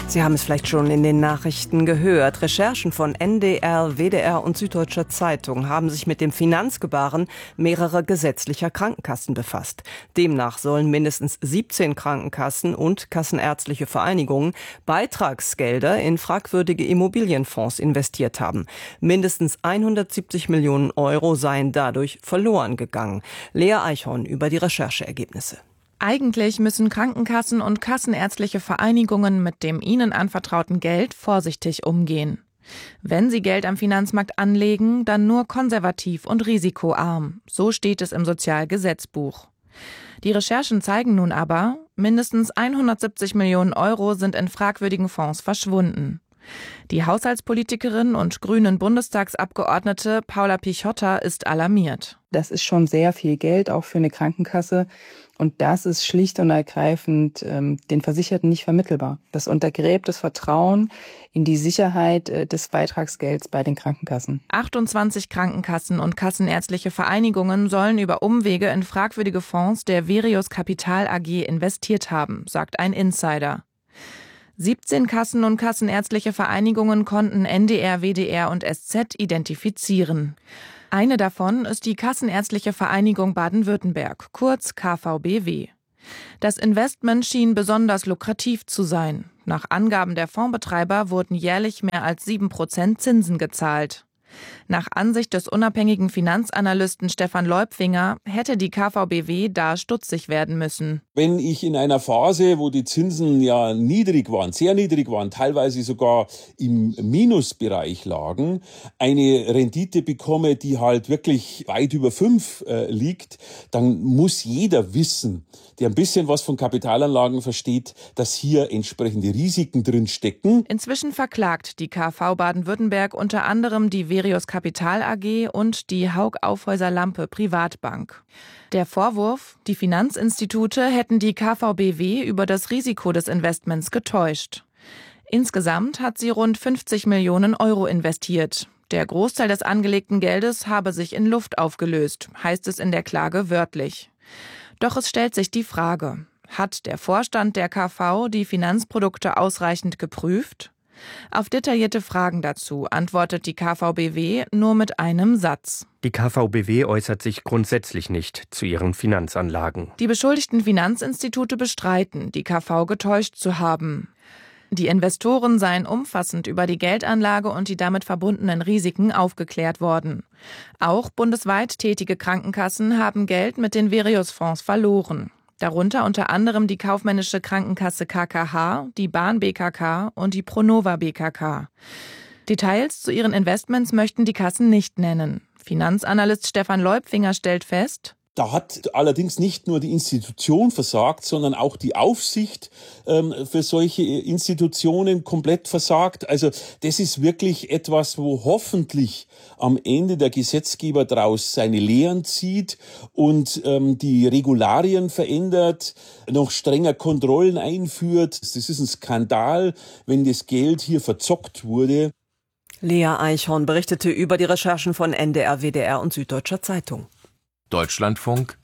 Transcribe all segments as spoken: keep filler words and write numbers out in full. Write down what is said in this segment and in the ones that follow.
Sie haben es vielleicht schon in den Nachrichten gehört. Recherchen von N D R, W D R und Süddeutscher Zeitung haben sich mit dem Finanzgebaren mehrerer gesetzlicher Krankenkassen befasst. Demnach sollen mindestens siebzehn Krankenkassen und kassenärztliche Vereinigungen Beitragsgelder in fragwürdige Immobilienfonds investiert haben. Mindestens hundertsiebzig Millionen Euro seien dadurch verloren gegangen. Lea Eichhorn über die Rechercheergebnisse. Eigentlich müssen Krankenkassen und kassenärztliche Vereinigungen mit dem ihnen anvertrauten Geld vorsichtig umgehen. Wenn sie Geld am Finanzmarkt anlegen, dann nur konservativ und risikoarm. So steht es im Sozialgesetzbuch. Die Recherchen zeigen nun aber, mindestens hundertsiebzig Millionen Euro sind in fragwürdigen Fonds verschwunden. Die Haushaltspolitikerin und grünen Bundestagsabgeordnete Paula Pichotta ist alarmiert. Das ist schon sehr viel Geld, auch für eine Krankenkasse. Und das ist schlicht und ergreifend ähm, den Versicherten nicht vermittelbar. Das untergräbt das Vertrauen in die Sicherheit äh, des Beitragsgelds bei den Krankenkassen. achtundzwanzig Krankenkassen und kassenärztliche Vereinigungen sollen über Umwege in fragwürdige Fonds der Verius Capital A G investiert haben, sagt ein Insider. siebzehn Kassen und kassenärztliche Vereinigungen konnten N D R, W D R und S Z identifizieren. Eine davon ist die Kassenärztliche Vereinigung Baden-Württemberg, kurz K V B W. Das Investment schien besonders lukrativ zu sein. Nach Angaben der Fondsbetreiber wurden jährlich mehr als sieben Prozent Zinsen gezahlt. Nach Ansicht des unabhängigen Finanzanalysten Stefan Leupfinger hätte die K V B W da stutzig werden müssen. Wenn ich in einer Phase, wo die Zinsen ja niedrig waren, sehr niedrig waren, teilweise sogar im Minusbereich lagen, eine Rendite bekomme, die halt wirklich weit über fünf äh, liegt, dann muss jeder wissen, der ein bisschen was von Kapitalanlagen versteht, dass hier entsprechende Risiken drin stecken. Inzwischen verklagt die K V Baden-Württemberg unter anderem die Verius Capital A G und die Haug Aufhäuser Lampe Privatbank. Der Vorwurf, die Finanzinstitute hätten die K V B W über das Risiko des Investments getäuscht. Insgesamt hat sie rund fünfzig Millionen Euro investiert. Der Großteil des angelegten Geldes habe sich in Luft aufgelöst, heißt es in der Klage wörtlich. Doch es stellt sich die Frage, hat der Vorstand der K V die Finanzprodukte ausreichend geprüft? Auf detaillierte Fragen dazu antwortet die K V B W nur mit einem Satz. Die K V B W äußert sich grundsätzlich nicht zu ihren Finanzanlagen. Die beschuldigten Finanzinstitute bestreiten, die K V getäuscht zu haben. Die Investoren seien umfassend über die Geldanlage und die damit verbundenen Risiken aufgeklärt worden. Auch bundesweit tätige Krankenkassen haben Geld mit den Verius-Fonds verloren. Darunter unter anderem die kaufmännische Krankenkasse K K H, die Bahn B K K und die Pronova B K K. Details zu ihren Investments möchten die Kassen nicht nennen. Finanzanalyst Stefan Leupfinger stellt fest: Da hat allerdings nicht nur die Institution versagt, sondern auch die Aufsicht ähm, für solche Institutionen komplett versagt. Also das ist wirklich etwas, wo hoffentlich am Ende der Gesetzgeber daraus seine Lehren zieht und ähm, die Regularien verändert, noch strenger Kontrollen einführt. Das ist ein Skandal, wenn das Geld hier verzockt wurde. Lea Eichhorn berichtete über die Recherchen von N D R, W D R und Süddeutscher Zeitung. Deutschlandfunk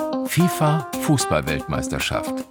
FIFA Fußball-Weltmeisterschaft.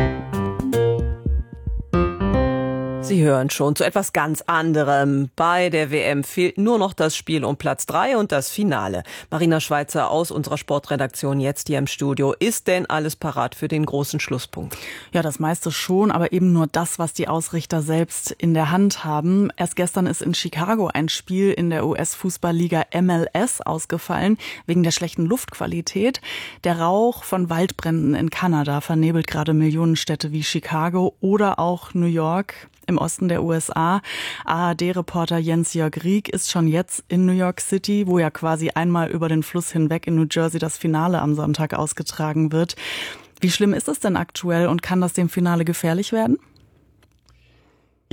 Sie hören schon zu etwas ganz anderem. Bei der W M fehlt nur noch das Spiel um Platz drei und das Finale. Marina Schweizer aus unserer Sportredaktion jetzt hier im Studio. Ist denn alles parat für den großen Schlusspunkt? Ja, das meiste schon, aber eben nur das, was die Ausrichter selbst in der Hand haben. Erst gestern ist in Chicago ein Spiel in der U S-Fußballliga M L S ausgefallen, wegen der schlechten Luftqualität. Der Rauch von Waldbränden in Kanada vernebelt gerade Millionenstädte wie Chicago oder auch New York im Osten der U S A. A R D-Reporter Jens-Jörg Rieck ist schon jetzt in New York City, wo ja quasi einmal über den Fluss hinweg in New Jersey das Finale am Sonntag ausgetragen wird. Wie schlimm ist es denn aktuell und kann das dem Finale gefährlich werden? Ja,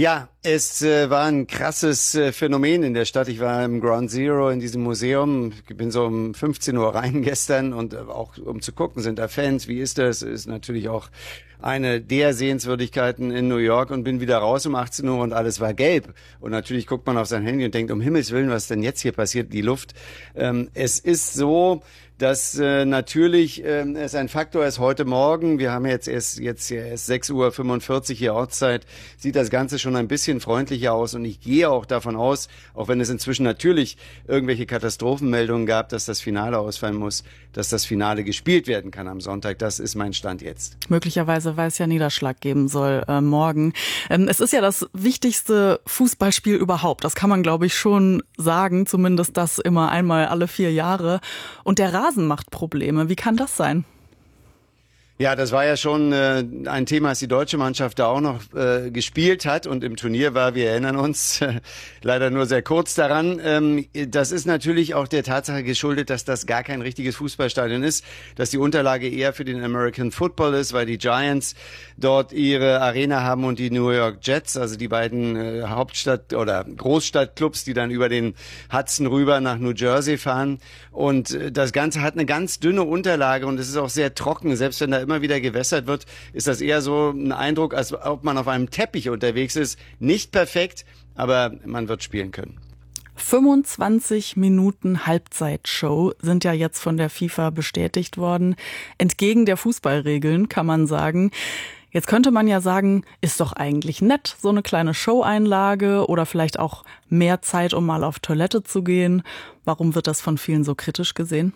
Es äh, war ein krasses äh, Phänomen in der Stadt. Ich war im Ground Zero in diesem Museum. Ich bin so um fünfzehn Uhr rein gestern und äh, auch um zu gucken, sind da Fans, wie ist das? Ist natürlich auch eine der Sehenswürdigkeiten in New York und bin wieder raus um achtzehn Uhr und alles war gelb. Und natürlich guckt man auf sein Handy und denkt, um Himmels Willen, was denn jetzt hier passiert, die Luft. Ähm, es ist so, dass äh, natürlich äh, es ein Faktor ist heute Morgen, wir haben jetzt erst, jetzt erst sechs Uhr fünfundvierzig hier Ortszeit, sieht das Ganze schon ein bisschen freundlicher aus und ich gehe auch davon aus, auch wenn es inzwischen natürlich irgendwelche Katastrophenmeldungen gab, dass das Finale ausfallen muss, dass das Finale gespielt werden kann am Sonntag. Das ist mein Stand jetzt. Möglicherweise, weil es ja Niederschlag geben soll äh, morgen. Ähm, es ist ja das wichtigste Fußballspiel überhaupt. Das kann man, glaube ich, schon sagen. Zumindest das immer einmal alle vier Jahre. Und der Rasen macht Probleme. Wie kann das sein? Ja, das war ja schon äh, ein Thema, das die deutsche Mannschaft da auch noch äh, gespielt hat und im Turnier war, wir erinnern uns, äh, leider nur sehr kurz daran. Ähm, das ist natürlich auch der Tatsache geschuldet, dass das gar kein richtiges Fußballstadion ist, dass die Unterlage eher für den American Football ist, weil die Giants dort ihre Arena haben und die New York Jets, also die beiden äh, Hauptstadt- oder Großstadtclubs, die dann über den Hudson rüber nach New Jersey fahren. Und äh, das Ganze hat eine ganz dünne Unterlage und es ist auch sehr trocken, selbst wenn da immer wieder gewässert wird, ist das eher so ein Eindruck, als ob man auf einem Teppich unterwegs ist. Nicht perfekt, aber man wird spielen können. fünfundzwanzig Minuten Halbzeitshow sind ja jetzt von der FIFA bestätigt worden. Entgegen der Fußballregeln, kann man sagen. Jetzt könnte man ja sagen, ist doch eigentlich nett, so eine kleine Showeinlage oder vielleicht auch mehr Zeit, um mal auf Toilette zu gehen. Warum wird das von vielen so kritisch gesehen?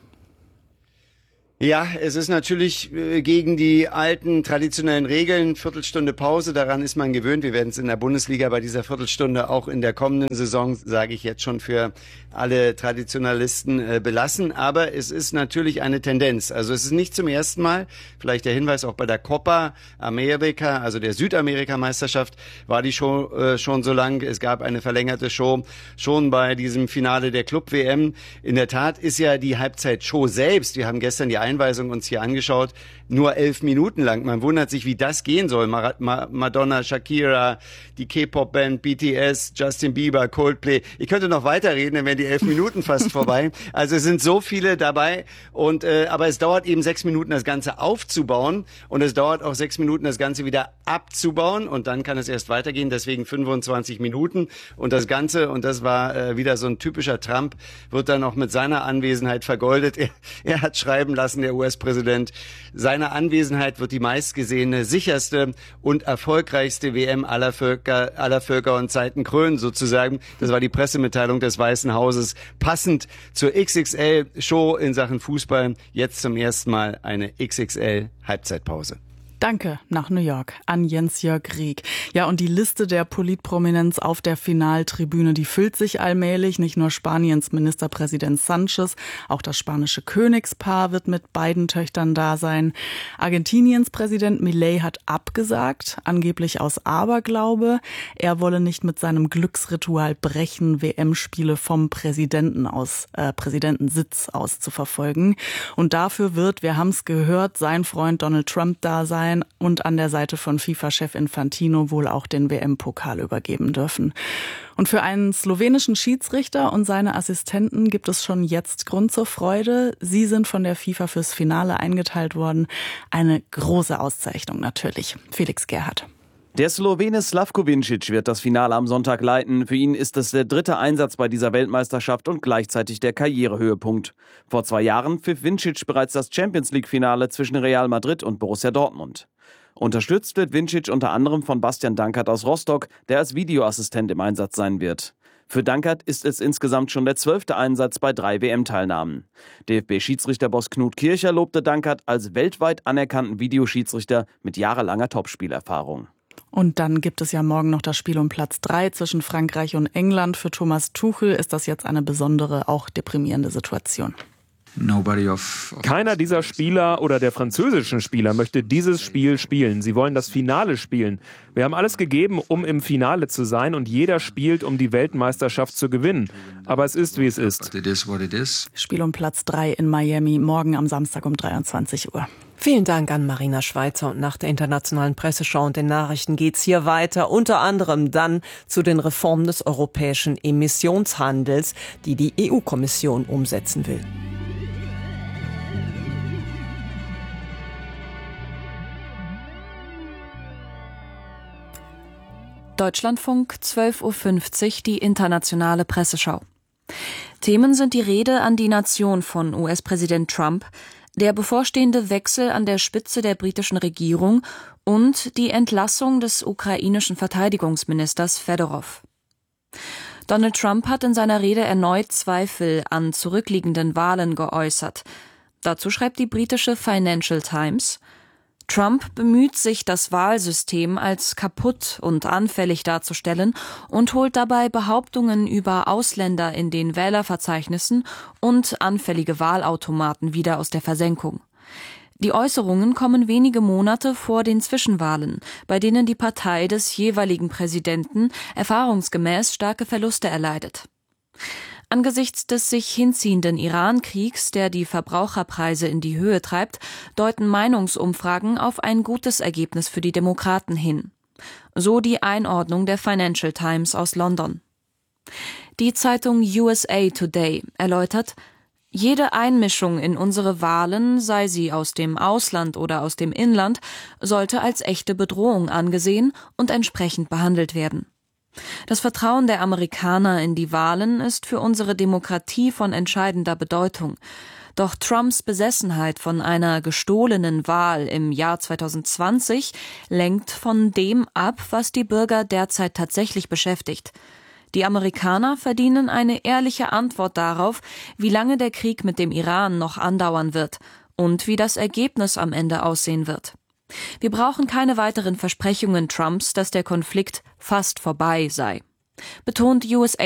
Ja, es ist natürlich äh, gegen die alten traditionellen Regeln, Viertelstunde Pause, daran ist man gewöhnt. Wir werden es in der Bundesliga bei dieser Viertelstunde auch in der kommenden Saison, sage ich jetzt schon, für alle Traditionalisten äh, belassen. Aber es ist natürlich eine Tendenz. Also es ist nicht zum ersten Mal, vielleicht der Hinweis auch bei der Copa America, also der Südamerika-Meisterschaft, war die Show äh, schon so lang. Es gab eine verlängerte Show schon bei diesem Finale der Club-W M. In der Tat ist ja die Halbzeitshow selbst, wir haben gestern die Einweisung uns hier angeschaut, nur elf Minuten lang. Man wundert sich, wie das gehen soll. Madonna, Shakira, die K-Pop-Band B T S, Justin Bieber, Coldplay. Ich könnte noch weiterreden, dann wären die elf Minuten fast vorbei. Also es sind so viele dabei. Und äh, aber es dauert eben sechs Minuten, das Ganze aufzubauen. Und es dauert auch sechs Minuten, das Ganze wieder abzubauen. Und dann kann es erst weitergehen. Deswegen fünfundzwanzig Minuten. Und das Ganze, und das war äh, wieder so ein typischer Trump, wird dann auch mit seiner Anwesenheit vergoldet. Er, er hat schreiben lassen, der U S-Präsident, seine Anwesenheit wird die meistgesehene, sicherste und erfolgreichste W M aller Völker, aller Völker und Zeiten krönen, sozusagen. Das war die Pressemitteilung des Weißen Hauses. Passend zur X X L-Show in Sachen Fußball. Jetzt zum ersten Mal eine X X L-Halbzeitpause. Danke nach New York an Jens-Jörg Rieck. Ja, und die Liste der Politprominenz auf der Finaltribüne, die füllt sich allmählich. Nicht nur Spaniens Ministerpräsident Sanchez, auch das spanische Königspaar wird mit beiden Töchtern da sein. Argentiniens Präsident Milei hat abgesagt, angeblich aus Aberglaube. Er wolle nicht mit seinem Glücksritual brechen, W M-Spiele vom Präsidenten aus, äh, Präsidentensitz aus zu verfolgen. Und dafür wird, wir haben es gehört, sein Freund Donald Trump da sein und an der Seite von FIFA-Chef Infantino wohl auch den W M-Pokal übergeben dürfen. Und für einen slowenischen Schiedsrichter und seine Assistenten gibt es schon jetzt Grund zur Freude. Sie sind von der FIFA fürs Finale eingeteilt worden. Eine große Auszeichnung natürlich. Felix Gerhardt. Der Slowene Slavko Vincic wird das Finale am Sonntag leiten. Für ihn ist es der dritte Einsatz bei dieser Weltmeisterschaft und gleichzeitig der Karrierehöhepunkt. Vor zwei Jahren pfiff Vincic bereits das Champions-League-Finale zwischen Real Madrid und Borussia Dortmund. Unterstützt wird Vincic unter anderem von Bastian Dankert aus Rostock, der als Videoassistent im Einsatz sein wird. Für Dankert ist es insgesamt schon der zwölfte Einsatz bei drei W M-Teilnahmen. D F B-Schiedsrichterboss Knut Kircher lobte Dankert als weltweit anerkannten Videoschiedsrichter mit jahrelanger Topspielerfahrung. Und dann gibt es ja morgen noch das Spiel um Platz drei zwischen Frankreich und England. Für Thomas Tuchel ist das jetzt eine besondere, auch deprimierende Situation. Keiner dieser Spieler oder der französischen Spieler möchte dieses Spiel spielen. Sie wollen das Finale spielen. Wir haben alles gegeben, um im Finale zu sein, und jeder spielt, um die Weltmeisterschaft zu gewinnen. Aber es ist, wie es ist. Spiel um Platz drei in Miami, morgen am Samstag um dreiundzwanzig Uhr. Vielen Dank an Marina Schweizer. Und nach der internationalen Presseschau und den Nachrichten geht's hier weiter, unter anderem dann zu den Reformen des europäischen Emissionshandels, die die E U-Kommission umsetzen will. Deutschlandfunk, zwölf Uhr fünfzig, die internationale Presseschau. Themen sind die Rede an die Nation von U S-Präsident Trump, der bevorstehende Wechsel an der Spitze der britischen Regierung und die Entlassung des ukrainischen Verteidigungsministers Fedorov. Donald Trump hat in seiner Rede erneut Zweifel an zurückliegenden Wahlen geäußert. Dazu schreibt die britische Financial Times: Trump bemüht sich, das Wahlsystem als kaputt und anfällig darzustellen und holt dabei Behauptungen über Ausländer in den Wählerverzeichnissen und anfällige Wahlautomaten wieder aus der Versenkung. Die Äußerungen kommen wenige Monate vor den Zwischenwahlen, bei denen die Partei des jeweiligen Präsidenten erfahrungsgemäß starke Verluste erleidet. Angesichts des sich hinziehenden Iran-Kriegs, der die Verbraucherpreise in die Höhe treibt, deuten Meinungsumfragen auf ein gutes Ergebnis für die Demokraten hin. So die Einordnung der Financial Times aus London. Die Zeitung U S A Today erläutert: Jede Einmischung in unsere Wahlen, sei sie aus dem Ausland oder aus dem Inland, sollte als echte Bedrohung angesehen und entsprechend behandelt werden. Das Vertrauen der Amerikaner in die Wahlen ist für unsere Demokratie von entscheidender Bedeutung. Doch Trumps Besessenheit von einer gestohlenen Wahl im Jahr zwanzig zwanzig lenkt von dem ab, was die Bürger derzeit tatsächlich beschäftigt. Die Amerikaner verdienen eine ehrliche Antwort darauf, wie lange der Krieg mit dem Iran noch andauern wird und wie das Ergebnis am Ende aussehen wird. Wir brauchen keine weiteren Versprechungen Trumps, dass der Konflikt fast vorbei sei, betont U S A